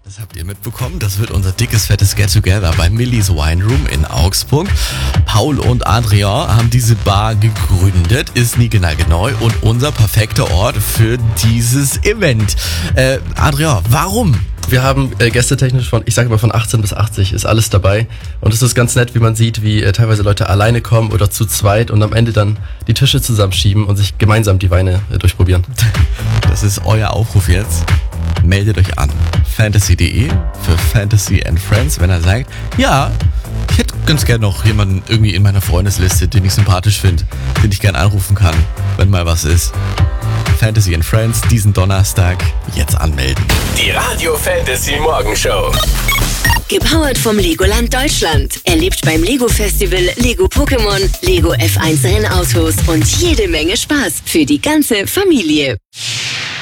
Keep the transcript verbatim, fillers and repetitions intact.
Das habt ihr mitbekommen. Das wird unser dickes, fettes Get-Together bei Millie's Wine Room in Augsburg. Paul und Adrian haben diese Bar gegründet, ist niegelnagelneu und unser perfekter Ort für dieses Event. Äh, Adrian, warum? Wir haben äh, gästetechnisch von, ich sage mal von achtzehn bis achtzig ist alles dabei. Und es ist ganz nett, wie man sieht, wie äh, teilweise Leute alleine kommen oder zu zweit und am Ende dann die Tische zusammenschieben und sich gemeinsam die Weine äh, durchprobieren. Das ist euer Aufruf jetzt. Meldet euch an. Fantasy punkt de für Fantasy and Friends, wenn er sagt, ja, ich hätte ganz gerne noch jemanden irgendwie in meiner Freundesliste, den ich sympathisch finde, den ich gerne anrufen kann, wenn mal was ist. Fantasy and Friends, diesen Donnerstag, jetzt anmelden. Die Radio Fantasy Morgenshow. Gepowert vom Legoland Deutschland. Erlebt beim Lego Festival Lego Pokémon, Lego F eins Rennautos und jede Menge Spaß für die ganze Familie.